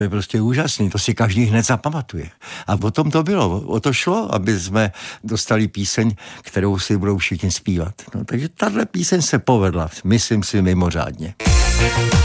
To je prostě úžasný, to si každý hned zapamatuje. A o tom to bylo, o to šlo, aby jsme dostali píseň, kterou si budou všichni zpívat. No, takže tahle píseň se povedla, myslím si mimořádně.